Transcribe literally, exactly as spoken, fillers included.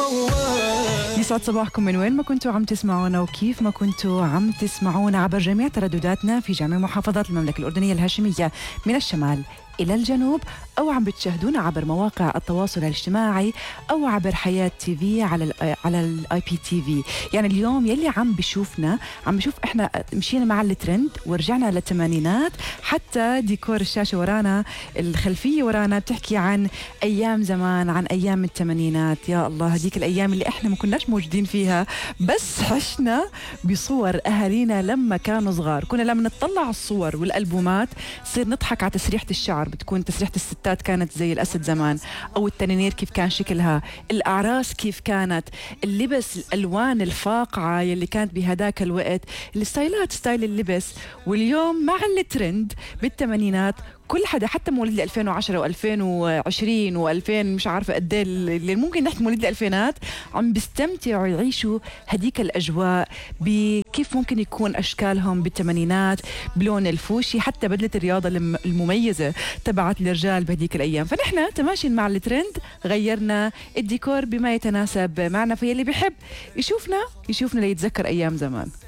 يسعد صباحكم من وين ما كنتوا عم تسمعونا وكيف ما كنتوا عم تسمعونا عبر جميع تردداتنا في جميع محافظات المملكة الأردنية الهاشمية من الشمال إلى الجنوب، أو عم بتشاهدونا عبر مواقع التواصل الاجتماعي أو عبر حياة تي في على ال على الاي بي تي في. يعني اليوم يلي عم بشوفنا عم بشوف إحنا مشينا مع الترند ورجعنا للثمانينات، حتى ديكور الشاشة ورانا، الخلفية ورانا بتحكي عن أيام زمان، عن أيام الثمانينات. يا الله، هذيك الأيام اللي إحنا ما كناش موجودين فيها، بس عشنا بصور أهالينا لما كانوا صغار. كنا لما نطلع على الصور والألبومات صير نضحك على تسريحة الشعر، بتكون تسريحة الستات كانت زي الأسد زمان، أو التنانير كيف كان شكلها، الأعراس كيف كانت، اللبس، الألوان الفاقعة يلي كانت بهداك الوقت، الستايلات، ستايل اللبس. واليوم مع الترند بالثمانينات كل حدا حتى مواليد ألفين وعشرة وألفين وعشرين وألفين مش عارفة قد ايه اللي ممكن نحكي مواليد الألفينات عم بيستمتعوا يعيشوا هديك الأجواء، بكيف ممكن يكون أشكالهم بالثمانينات، بلون الفوشي، حتى بدلة الرياضة المميزة تبعت الرجال بهديك الأيام. فنحن تماشين مع الترند غيرنا الديكور بما يتناسب معنا، فيلي بيحب يشوفنا يشوفنا ليتذكر أيام زمان.